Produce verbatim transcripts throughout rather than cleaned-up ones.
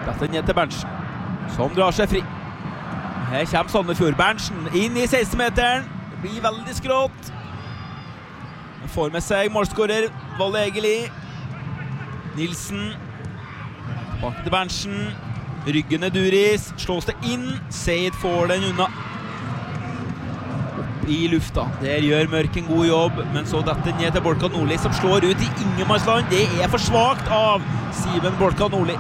Dette ned til Berntsen, som drar seg fri. Her kommer Sandefjord. Berntsen inn i seksten-meteren. Det blir veldig skrått. Han får med seg målskårer Valle Egeli. Nilsen. Tilbake til Berntsen. Ryggende Duris. Slås det inn. Seid får den unna. Opp i lufta. Der gjør Mørk en god jobb. Men så dette ned til Bolka Nordli, som slår ut i Ingemarksland. Det er for svagt av Simen Bolka Nordli.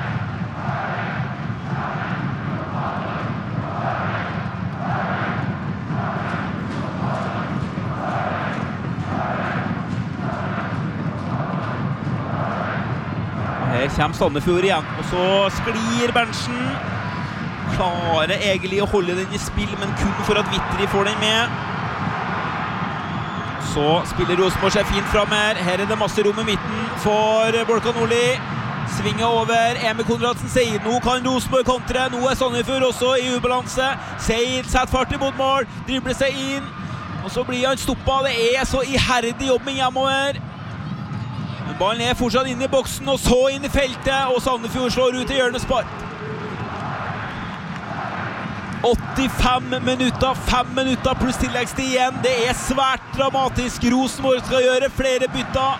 Her kommer Sandefjord igjen, og så sklir Berntsen. Klarer egentlig å holde den i spill, men kun for at Vittri får den med. Så spiller Rosenborg seg fint frem her. Her er det masse rom i midten for Bolka Nordli. Svinger over Emil Konradsen Seid. Nå kan Rosenborg kontre. Nå er Sandefjord også i ubalanse. Seid setter fart mot mål, dribler seg inn, og så blir han stoppet. Det er så iherdig jobbing hjemover. Men ballen er fortsatt inn i boksen, og så inn i feltet, og Sandefjord slår ut i hjørnespark. åttifem minutter, fem minutter pluss tilleggstid igjen. Det er svært dramatisk. Rosenborg skal gjøre flere bytter.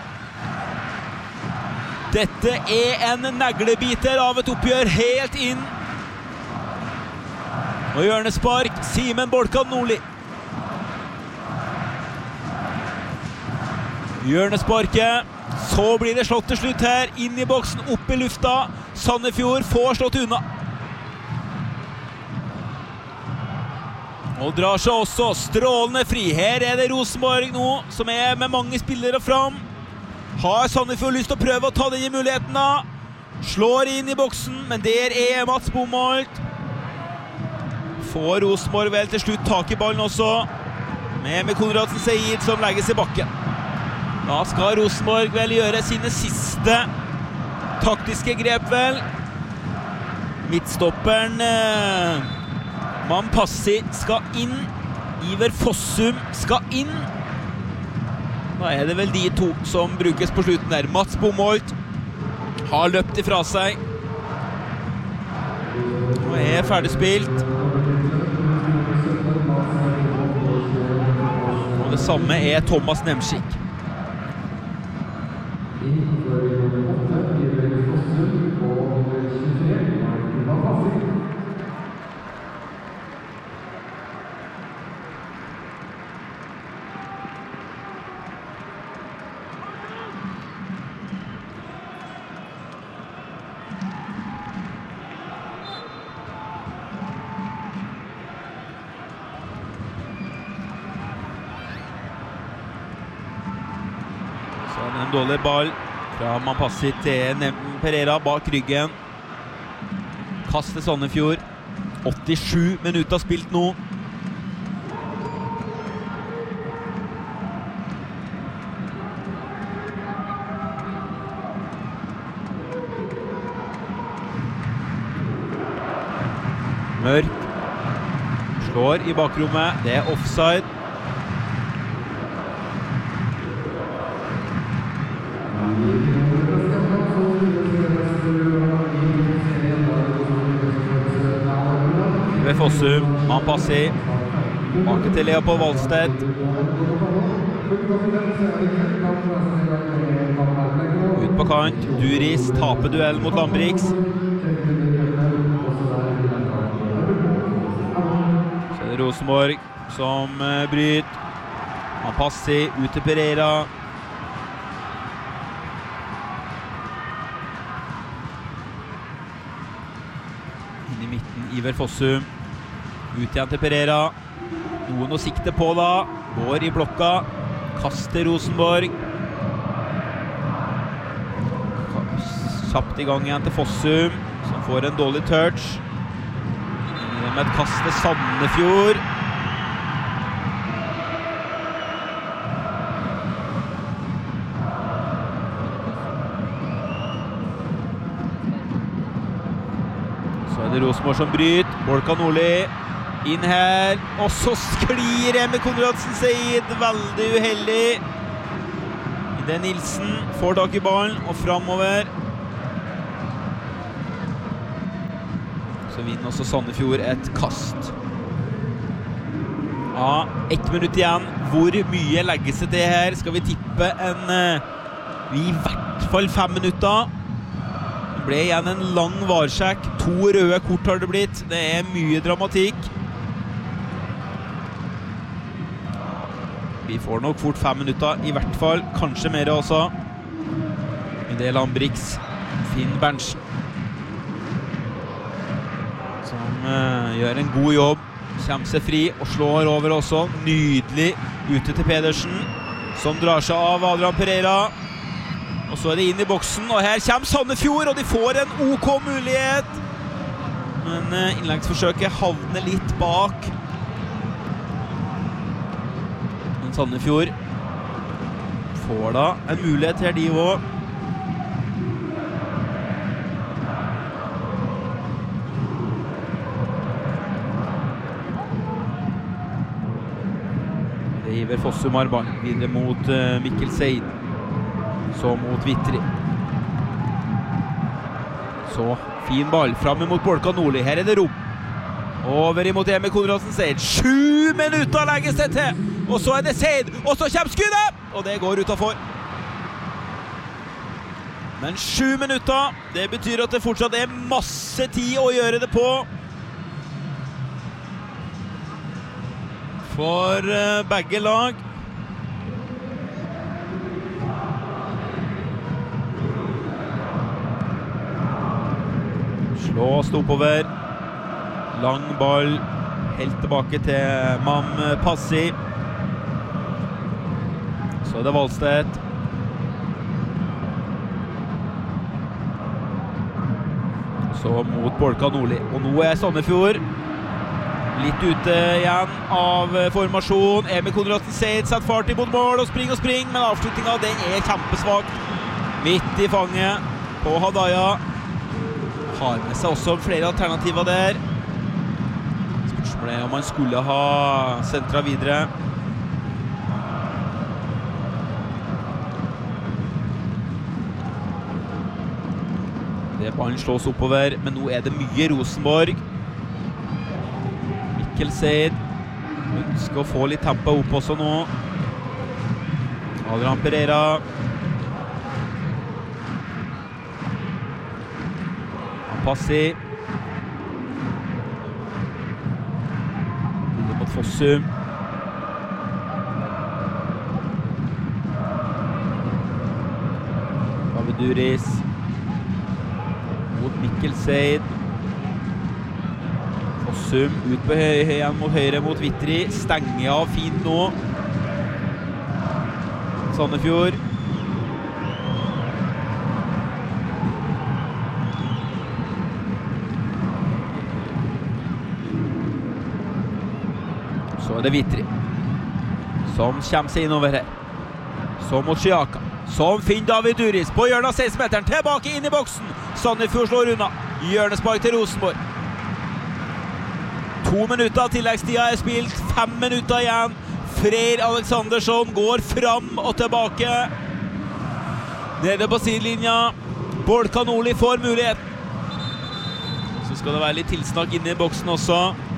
Dette er en neglebiter av et oppgjør helt inn. Og hjørnespark, Simen Bolka Nordli. Hjørnesparket. Så blir det slått til slutt her, inn i boksen, opp i lufta. Sandefjord får slått unna. Og drar seg også strålende fri. Her er det Rosenborg nå, som er med mange spillere fram. Har Sandefjord lyst til å prøve å ta denne muligheten da? Slår inn i boksen, men der er Mats Bomholt. Får Rosenborg vel til slutt tak i ballen også, med med Konradsen Seid som legges i bakken. Da skal Rosenborg vel gjøre sine siste taktiske grep vel. Midtstopperen eh, Mampassi skal inn. Iver Fossum skal inn. Da er det vel de to som brukes på slutten der. Mats Bomholt har løpt ifra seg. Og er ferdigspilt. Og det samme er Thomas Nemskik. En dårlig ball fra Mampassi til Pereira bak ryggen. Kast til Sandefjord. åttisju minutter spilt nå. Mørk slår i bakrommet. Det er offside. Ved Fossum, Mampassi, bak til Leopold Valstedt. Ut på kant, Duris taper duell mot Lambriks. Så er det Rosenborg som bryter. Mampassi ut til Pereira. Inn i midten, Iver Fossum. Ut igjen til Pereira. Noen å sikte på da. Går i blokka. Kaster Rosenborg. Kjapt i gang igjen til Fossum, som får en dårlig touch. Med et kast til Sandefjord. Så er det Rosenborg som bryter. Bolka Nordli inn her, og så sklir Emil Konradsen Seid, veldig uheldig. Det er Nilsen, får tak i ballen, og fremover. Så vinner også Sandefjord et kast. Ja, ett minutt igjen. Hvor mye legges det til her? Skal vi tippe en i hvert fall fem minutter? Det ble igjen en lang varsjekk. To røde kort har det blitt. Det er mye dramatikk. Vi får nok fort fem minutter, i hvert fall. Kanskje mer også. Men det er Lambrix. Finn Berntsen. Som uh, gjør en god jobb. Kjemper seg fri og slår over også. Nydelig ute til Pedersen. Som drar seg av Adrian Pereira. Og så er det inn i boksen. Og her kommer Sandefjord, og de får en OK mulighet. Men uh, innleggsforsøket havner litt bak. Sandefjord får da en mulighet her, de også. Det hiver Fossum Arban videre mot uh, Mikkel Seid. Så mot Vittri. Så fin ball frem mot Bolka Nordli. Her er det rom. Over imot Emil Konradsen Seid. Sju minutter legges det til. Og så er det Seid. Og så kommer skuddet. Og det går utenfor. Men sju minutter. Det betyr at det fortsatt er masse tid å gjøre det på. For uh, begge lag. Slås oppover. Lang ball, helt tilbake til Mam Passi. Så er det Valstedt. Så mot Bolka Nordli. Og nå er Sandefjord litt ute igjen av formasjon. Emil Konradsen Seid setter fart imot mål og springer og springer, men avslutningen den er kjempesvagt. Midt i fanget på Hadaya. Har med seg også flere alternativer der. Spørsmålet er om man skulle ha sentra videre. Det ballen slås oppover, men nå er det mye Rosenborg. Mikkel Seid ønsker å få litt tempo opp også nå. Adrian Pereira. Passi. Videre mot Fossum. Gaveduris. Mot Mikkel Seid. Fossum ut på høy, igjen mot høyre mot Vittri. Stenger av fint nå. Sandefjord. Så er det Vittri som kommer seg innover her. Så mot Schiaka, som finner David Duris på hjørnet av seksten meteren, tilbake inn i boksen. Sandefjord slår unna. Hjørnespark til Rosenborg. To minutter av tilleggstida er spilt, fem minutter igjen. Freyr Alexandersson går fram og tilbake. Nede på sidelinja. Bolka Nordli får muligheten. Så skal det være litt tilsnakk inne i boksen også.